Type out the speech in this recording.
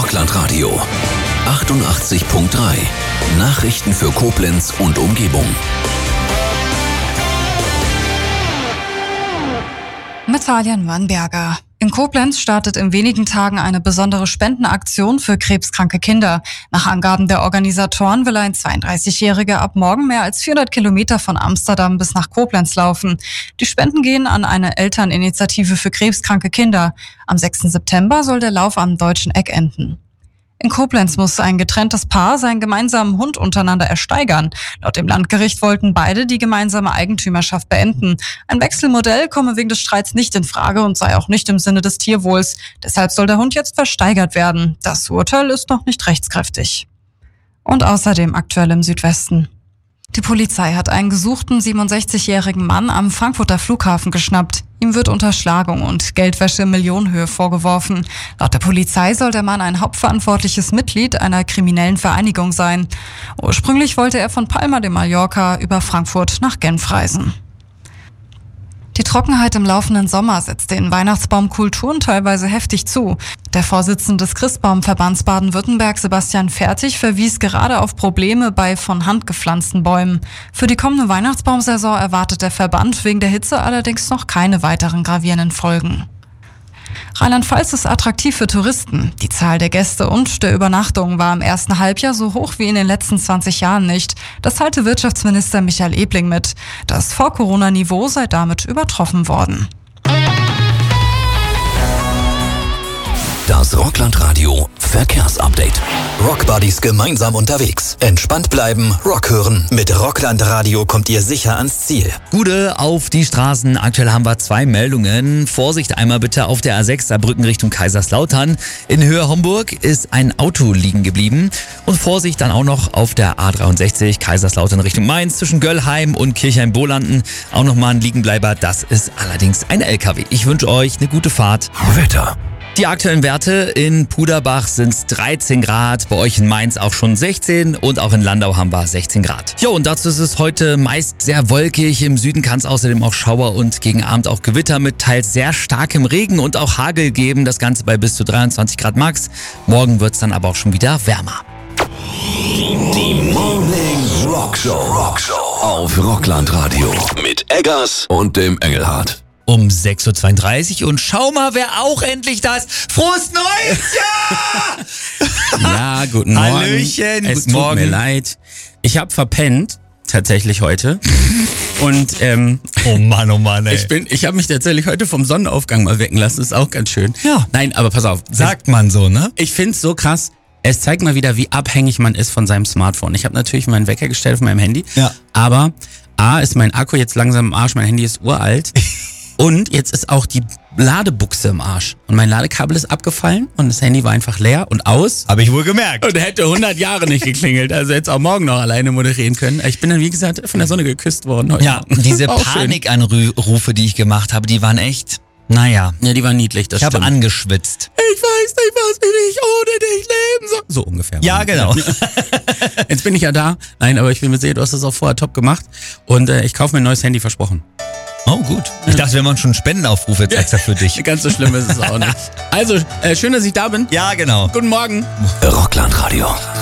Rockland Radio 88.3. Nachrichten für Koblenz und Umgebung. Mit Talian Wannberger. In Koblenz startet in wenigen Tagen eine besondere Spendenaktion für krebskranke Kinder. Nach Angaben der Organisatoren will ein 32-Jähriger ab morgen mehr als 400 Kilometer von Amsterdam bis nach Koblenz laufen. Die Spenden gehen an eine Elterninitiative für krebskranke Kinder. Am 6. September soll der Lauf am Deutschen Eck enden. In Koblenz muss ein getrenntes Paar seinen gemeinsamen Hund untereinander ersteigern. Laut dem Landgericht wollten beide die gemeinsame Eigentümerschaft beenden. Ein Wechselmodell komme wegen des Streits nicht in Frage und sei auch nicht im Sinne des Tierwohls. Deshalb soll der Hund jetzt versteigert werden. Das Urteil ist noch nicht rechtskräftig. Und außerdem aktuell im Südwesten. Die Polizei hat einen gesuchten 67-jährigen Mann am Frankfurter Flughafen geschnappt. Ihm wird Unterschlagung und Geldwäsche in Millionenhöhe vorgeworfen. Laut der Polizei soll der Mann ein hauptverantwortliches Mitglied einer kriminellen Vereinigung sein. Ursprünglich wollte er von Palma de Mallorca über Frankfurt nach Genf reisen. Die Trockenheit im laufenden Sommer setzt den Weihnachtsbaumkulturen teilweise heftig zu. Der Vorsitzende des Christbaumverbands Baden-Württemberg, Sebastian Fertig, verwies gerade auf Probleme bei von Hand gepflanzten Bäumen. Für die kommende Weihnachtsbaumsaison erwartet der Verband wegen der Hitze allerdings noch keine weiteren gravierenden Folgen. Rheinland-Pfalz ist attraktiv für Touristen. Die Zahl der Gäste und der Übernachtungen war im ersten Halbjahr so hoch wie in den letzten 20 Jahren nicht. Das teilte Wirtschaftsminister Michael Ebling mit. Das Vor-Corona-Niveau sei damit übertroffen worden. Das Rockland Radio Verkehrsupdate. Rockbuddies gemeinsam unterwegs. Entspannt bleiben, Rock hören. Mit Rockland Radio kommt ihr sicher ans Ziel. Gude auf die Straßen. Aktuell haben wir 2 Meldungen. Vorsicht einmal bitte auf der A6 Saarbrücken Richtung Kaiserslautern. In Höhe Homburg ist ein Auto liegen geblieben. Und Vorsicht dann auch noch auf der A63 Kaiserslautern Richtung Mainz zwischen Göllheim und Kirchheim-Bolanden. Auch nochmal ein Liegenbleiber. Das ist allerdings ein LKW. Ich wünsche euch eine gute Fahrt. Wetter. Die aktuellen Werte in Puderbach sind 13 Grad, bei euch in Mainz auch schon 16 und auch in Landau haben wir 16 Grad. Jo, und dazu ist es heute meist sehr wolkig. Im Süden kann es außerdem auch Schauer und gegen Abend auch Gewitter mit teils sehr starkem Regen und auch Hagel geben. Das Ganze bei bis zu 23 Grad max. Morgen wird es dann aber auch schon wieder wärmer. Die Morning Rockshow auf Rockland Radio mit Eggers und dem Engelhardt. Um 6.32 Uhr und schau mal, wer auch endlich da ist. Frohes Neues Jahr! Ja, guten Morgen. Hallöchen, es guten tut Morgen. mir leid. Ich habe verpennt, tatsächlich heute. Und Oh Mann, ey. ich habe mich tatsächlich heute vom Sonnenaufgang mal wecken lassen. Ist auch ganz schön. Ja. Nein, aber pass auf. Sagt man so, ne? Ich find's so krass. Es zeigt mal wieder, wie abhängig man ist von seinem Smartphone. Ich habe natürlich meinen Wecker gestellt auf meinem Handy. Ja. Aber A, ist mein Akku jetzt langsam im Arsch. Mein Handy ist uralt. Und jetzt ist auch die Ladebuchse im Arsch. Und mein Ladekabel ist abgefallen und das Handy war einfach leer und aus. Habe ich wohl gemerkt. Und hätte 100 Jahre nicht geklingelt. Also hätte es auch morgen noch alleine moderieren können. Ich bin dann, wie gesagt, von der Sonne geküsst worden heute. Ja, diese Auch schön. Panikanrufe, die ich gemacht habe, die waren echt, naja. Ja, die waren niedlich, das Ich habe stimmt. angeschwitzt. Ich weiß nicht, was ich ohne dich leben soll. So ungefähr. Ja, genau. Jetzt bin ich ja da. Nein, aber ich bin mir sicher, du hast das auch vorher top gemacht. Und ich kaufe mir ein neues Handy, versprochen. Oh, gut. Ich dachte, wir machen schon einen Spendenaufruf jetzt extra für dich. Ganz so schlimm ist es auch nicht. Also, schön, dass ich da bin. Ja, genau. Guten Morgen. Rockland Radio.